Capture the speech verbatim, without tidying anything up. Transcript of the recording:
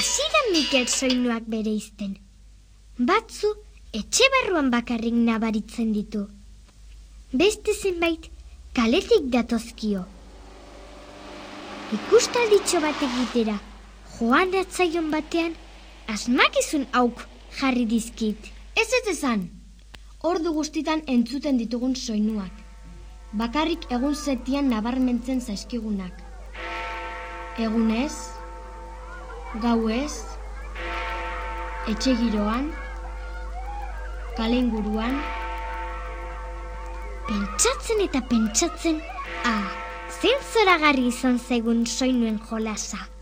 hasi da Mikel soinuak bereizten. Batzu etxe barruan bakarrik nabaritzen ditu. Beste zenbait kaletik datozkio. Ikustalditxo bat egitera, joan atzaion batean, asmakizun hauk jarri dizkit. Ez ez esan, ordu guztitan entzuten ditugun soinuak. Bakarrik egun zetian nabarmentzen zaizkigunak. Egunez, gauez, etxe giroan, kale inguruan. Pentsatzen eta pentsatzen, ah, zein zoragarri izan zaigun soinuen jolasa.